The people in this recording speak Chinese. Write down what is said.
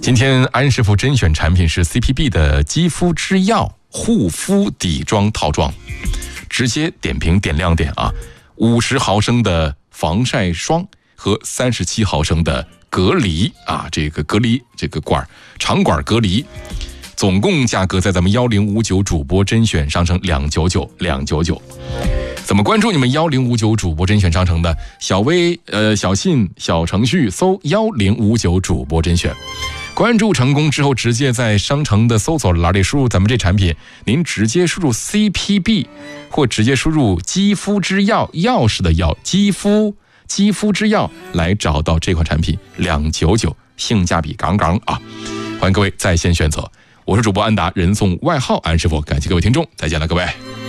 今天安师傅甄选产品是 CPB 的肌肤之钥护肤底妆套装，直接点评点亮点啊！50毫升的防晒霜和37毫升的隔离啊，这个隔离这个长管隔离，总共价格在咱们1059主播甄选商城299。怎么关注你们1059主播甄选商城的？小微小信小程序搜1059主播甄选，关注成功之后，直接在商城的搜索栏里输入咱们这产品，您直接输入 CPB 或直接输入肌肤之钥，钥匙的钥，肌肤之钥来找到这款产品299，性价比杠杠啊！欢迎各位在线选择，我是主播安达，人送外号安师傅，感谢各位听众，再见了各位。